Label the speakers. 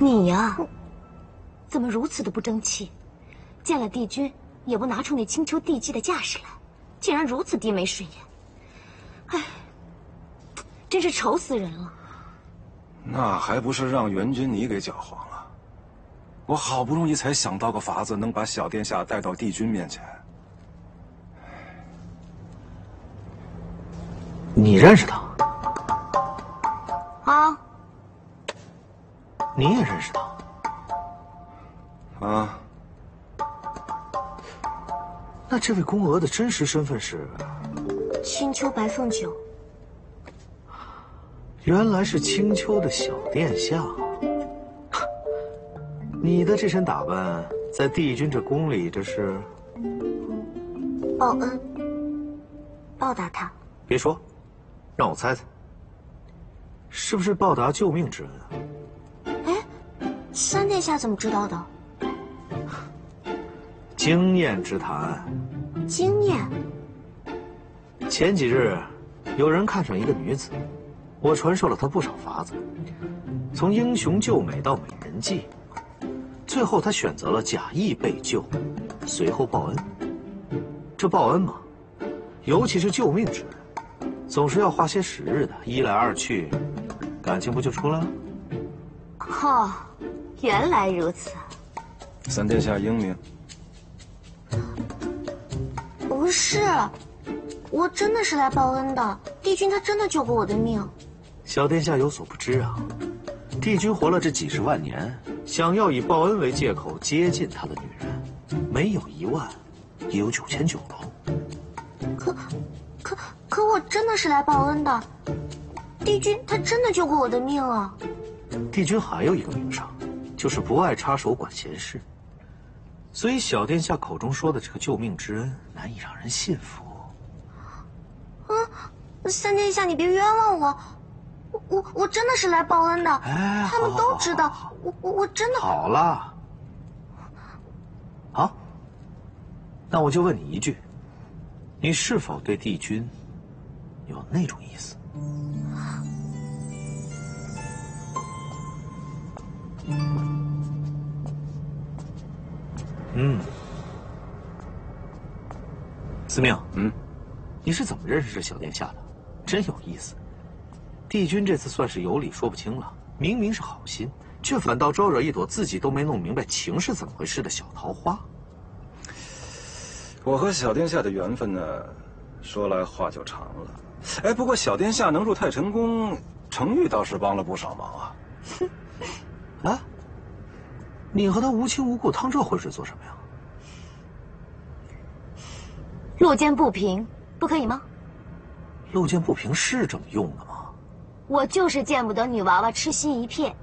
Speaker 1: 你呀，怎么如此的不争气？见了帝君也不拿出那青丘帝姬的架势来，竟然如此低眉顺眼。哎，真是愁死人了。
Speaker 2: 那还不是让元君你给搅黄了？我好不容易才想到个法子，能把小殿下带到帝君面前。
Speaker 3: 你认识他？
Speaker 1: 啊？
Speaker 3: 你也认识他？
Speaker 2: 啊？
Speaker 3: 那这位宫娥的真实身份是？
Speaker 1: 青丘白凤九。
Speaker 3: 原来是青丘的小殿下。你的这身打扮，在帝君这宫里，这是
Speaker 1: 报恩，报答他。
Speaker 3: 别说，让我猜猜，是不是报答救命之恩啊？
Speaker 1: 哎，三殿下怎么知道的？
Speaker 3: 经验之谈。
Speaker 1: 经验。
Speaker 3: 前几日，有人看上一个女子，我传授了她不少法子，从英雄救美到美人计，最后她选择了假意被救，随后报恩。这报恩嘛，尤其是救命之恩，总是要花些时日的，一来二去，感情不就出来了？
Speaker 1: 哦，原来如此。
Speaker 2: 三殿下英明。
Speaker 1: 不是，我真的是来报恩的。帝君他真的救过我的命。
Speaker 3: 小殿下有所不知啊，帝君活了这几十万年，想要以报恩为借口接近他的女人，没有1万，也有9900。
Speaker 1: 可我真的是来报恩的。帝君他真的救过我的命啊。
Speaker 3: 帝君还有一个名声，就是不爱插手管闲事，所以小殿下口中说的这个救命之恩难以让人信服。
Speaker 1: 三殿下，你别冤枉我，我真的是来报恩的。
Speaker 3: 哎，
Speaker 1: 他们都知道，我真的。
Speaker 3: 好了，好，那我就问你一句，你是否对帝君有那种意思？司命，你是怎么认识这小殿下的？真有意思。帝君这次算是有理说不清了，明明是好心，却反倒招惹一朵自己都没弄明白情是怎么回事的小桃花。
Speaker 2: 我和小殿下的缘分呢，说来话就长了。哎，不过小殿下能入太晨宫，程昱倒是帮了不少忙啊。
Speaker 3: 啊，你和他无亲无故趟这浑水做什么呀？
Speaker 1: 路见不平，不可以吗？
Speaker 3: 路见不平是这么用的吗？
Speaker 1: 我就是见不得女娃娃痴心一片，